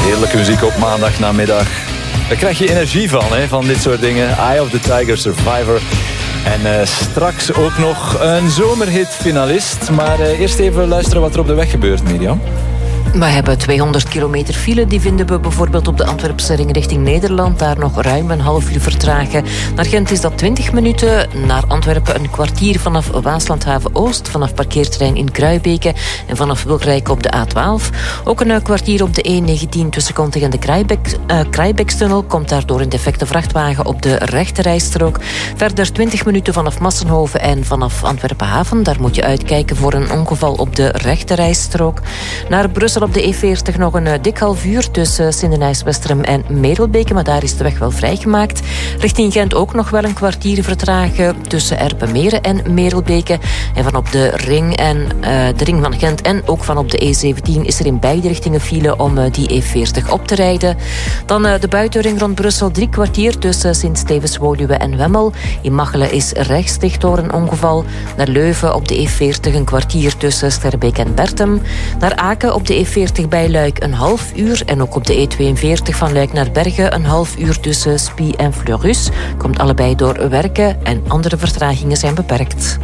Heerlijke muziek op maandagnamiddag. Daar krijg je energie van dit soort dingen. Eye of the Tiger, Survivor. En straks ook nog een zomerhit-finalist. Maar eerst even luisteren wat er op de weg gebeurt, Mirjam. We hebben 200 kilometer file. Die vinden we bijvoorbeeld op de Antwerpse ring richting Nederland. Daar nog ruim een half uur vertragen. Naar Gent is dat 20 minuten. Naar Antwerpen een kwartier vanaf Waaslandhaven Oost. Vanaf parkeerterrein in Kruibeke. En vanaf Wilrijk op de A12. Ook een kwartier op de E19 tussen Kontig en de Krijbekstunnel. Komt daardoor een defecte vrachtwagen op de rechterrijstrook. Verder 20 minuten vanaf Massenhoven en vanaf Antwerpen Haven. Daar moet je uitkijken voor een ongeval op de rechterrijstrook. Naar Brussel op de E40 nog een dik half uur tussen Sindenijs-Westerem en Merelbeke, maar daar is de weg wel vrijgemaakt. Richting Gent ook nog wel een kwartier vertragen tussen Erpenmeren en Merelbeke. En van op de ring van Gent en ook van op de E17 is er in beide richtingen file om die E40 op te rijden. Dan de buitenring rond Brussel 3 kwartier tussen Sint-Stevens-Woluwe en Wemmel. In Machelen is rechts dicht door een ongeval. Naar Leuven op de E40 een kwartier tussen Sterbeek en Bertem. Naar Aken op de E40 bij Luik een half uur. En ook op de E42 van Luik naar Bergen een half uur tussen Spie en Fleurus. Komt allebei door werken en andere vertragingen zijn beperkt.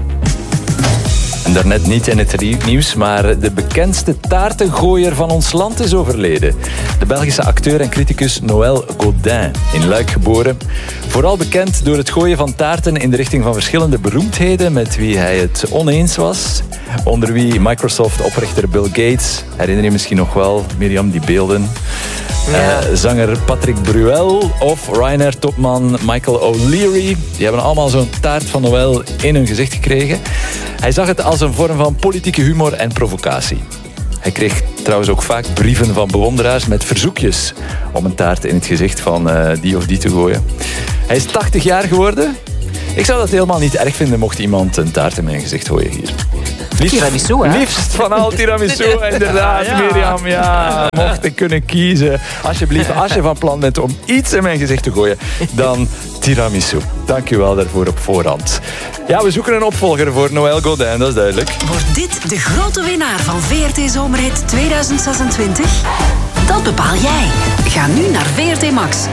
En daarnet niet in het nieuws, maar de bekendste taartengooier van ons land is overleden. De Belgische acteur en criticus Noël Gaudin, in Luik geboren. Vooral bekend door het gooien van taarten in de richting van verschillende beroemdheden met wie hij het oneens was. Onder wie Microsoft-oprichter Bill Gates. Herinner je misschien nog wel, Mirjam, die beelden? Ja. Zanger Patrick Bruel of Ryanair-topman Michael O'Leary. Die hebben allemaal zo'n taart van Noël in hun gezicht gekregen. Hij zag het als een vorm van politieke humor en provocatie. Hij kreeg trouwens ook vaak brieven van bewonderaars met verzoekjes om een taart in het gezicht van die of die te gooien. Hij is 80 jaar geworden. Ik zou dat helemaal niet erg vinden mocht iemand een taart in mijn gezicht gooien hier. Tiramisu, hè? Liefst van al tiramisu, inderdaad, ja. Mirjam. Ja, mocht ik kunnen kiezen. Alsjeblieft, als je van plan bent om iets in mijn gezicht te gooien, dan tiramisu. Dank u wel daarvoor op voorhand. Ja, we zoeken een opvolger voor Noël Gaudin, dat is duidelijk. Wordt dit de grote winnaar van VRT Zomerhit 2026? Dat bepaal jij. Ga nu naar VRT Max.